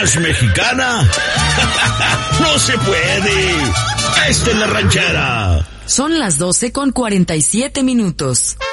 más mexicana. ¡No se puede! ¡Esta es La Ranchera! Son las 12:47.